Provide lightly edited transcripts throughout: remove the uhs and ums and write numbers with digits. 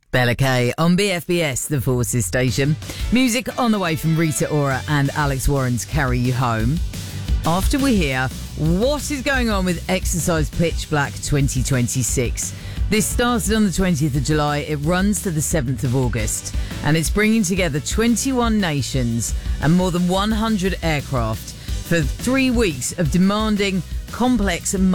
Bella Kay on BFBS, the Forces station. Music on the way from Rita Ora and Alex Warren's Carry You Home. After we hear what is going on with Exercise Pitch Black 2026. This started on the 20th of July. It runs to the 7th of August. And it's bringing together 21 nations and more than 100 aircraft for 3 weeks of demanding, complex and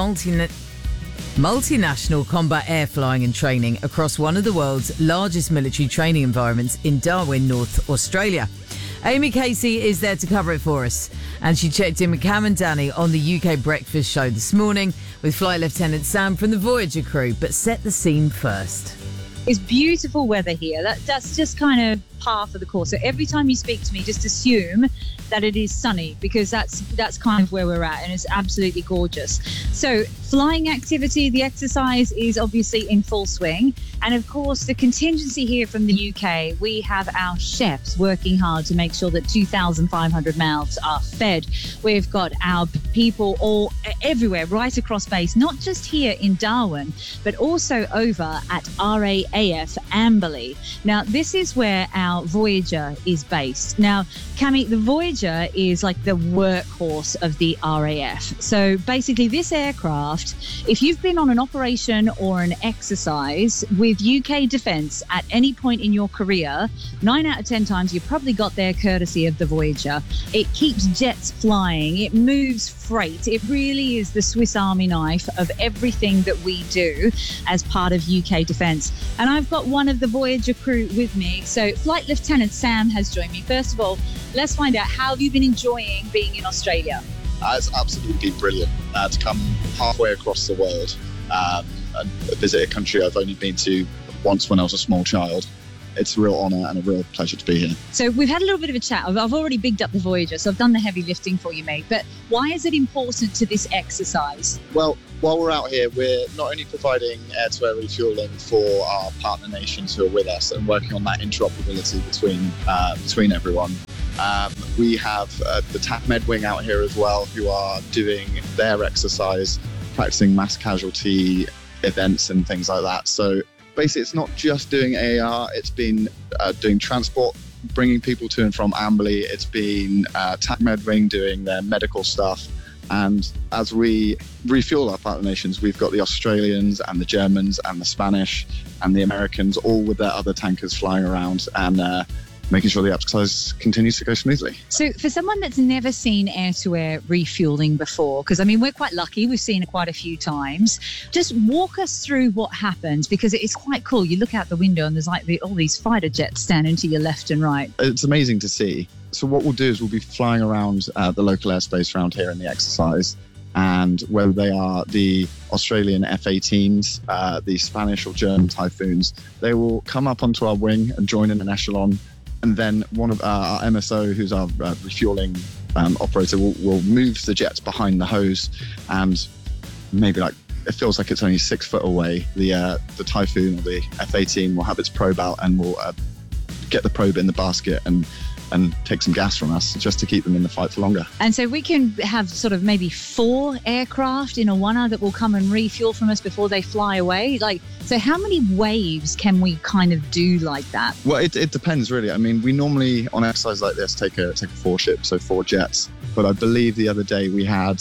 multinational combat air flying and training across one of the world's largest military training environments in Darwin, North Australia. Amy Casey is there to cover it for us, and she checked in with Cam and Danny on the UK Breakfast Show this morning with Flight Lieutenant Sam from the Voyager crew. But set the scene first. It's beautiful weather here. That's just kind of par for the course. So every time you speak to me, just assume that it is sunny, because that's kind of where we're at, and it's absolutely gorgeous. So flying activity, the exercise is obviously in full swing. And of course, the contingency here from the UK, we have our chefs working hard to make sure that 2,500 mouths are fed. We've got our people all everywhere, right across base, not just here in Darwin, but also over at RAAF Amberley. Now, this is where our Voyager is based. Now, Cami, the Voyager is like the workhorse of the RAF. So basically, this aircraft, if you've been on an operation or an exercise with UK Defence at any point in your career, 9 out of 10 times you've probably got there courtesy of the Voyager. It keeps jets flying. It moves freight. It really is the Swiss Army knife of everything that we do as part of UK Defence. And I've got one of the Voyager crew with me. So Flight Lieutenant Sam has joined me. First of all, let's find out, how have you been enjoying being in Australia? It's absolutely brilliant to come halfway across the world and visit a country I've only been to once when I was a small child. It's a real honour and a real pleasure to be here. So we've had a little bit of a chat. I've already bigged up the Voyager, so I've done the heavy lifting for you, mate. But why is it important to this exercise? Well, while we're out here, we're not only providing air-to-air refuelling for our partner nations who are with us and working on that interoperability between everyone. We have the TACMed wing out here as well, who are doing their exercise, practicing mass casualty events and things like that. So basically, it's not just doing AAR, it's been doing transport, bringing people to and from Amberley. It's been TACMed wing doing their medical stuff. And as we refuel our partner nations, we've got the Australians and the Germans and the Spanish and the Americans all with their other tankers flying around and making sure the exercise continues to go smoothly. So for someone that's never seen air-to-air refueling before, because I mean, we're quite lucky, we've seen it quite a few times, just walk us through what happens, because it's quite cool. You look out the window and there's like all these fighter jets standing to your left and right. It's amazing to see. So what we'll do is we'll be flying around the local airspace around here in the exercise, and whether they are the Australian F-18s, the Spanish or German Typhoons, they will come up onto our wing and join in an echelon. And then one of our MSO, who's our refueling operator, will move the jets behind the hose, and maybe it feels like it's only 6 foot away. The Typhoon or the F-18 will have its probe out and will get the probe in the basket and take some gas from us just to keep them in the fight for longer. And so we can have sort of maybe 4 aircraft in a one-hour that will come and refuel from us before they fly away. So how many waves can we kind of do like that? Well, it depends really. I mean, we normally on exercise like this take a 4 ship, so 4 jets. But I believe the other day we had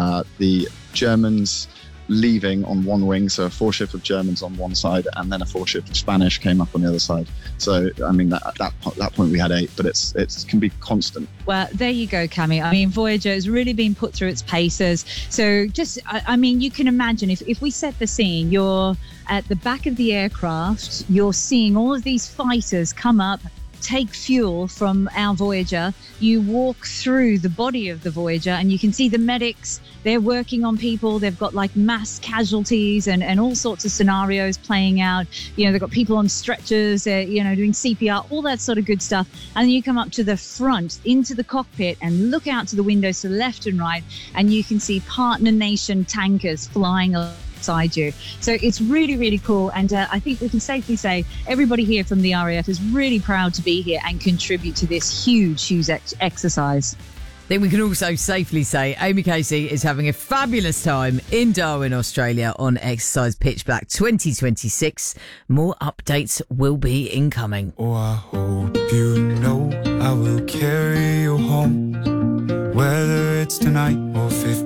the Germans leaving on one wing, so a 4 ship of Germans on one side, and then a 4 ship of Spanish came up on the other side. So I mean, at that point we had 8, but it can be constant. Well, there you go, Cami. I mean, Voyager has really been put through its paces. So just, I mean, you can imagine if we set the scene, you're at the back of the aircraft, you're seeing all of these fighters come up, take fuel from our Voyager. You walk through the body of the Voyager and you can see the medics. They're working on people. They've got like mass casualties and all sorts of scenarios playing out. You know, they've got people on stretchers, doing CPR, all that sort of good stuff. And then you come up to the front into the cockpit and look out to the windows to the left and right, and you can see partner nation tankers flying alongside you. So it's really, really cool. And I think we can safely say everybody here from the RAF is really proud to be here and contribute to this huge exercise. think we can also safely say Amy Casey is having a fabulous time in Darwin, Australia on Exercise Pitch Black 2026. More updates will be incoming. Oh, I hope you know I will carry you home, whether it's tonight or 50.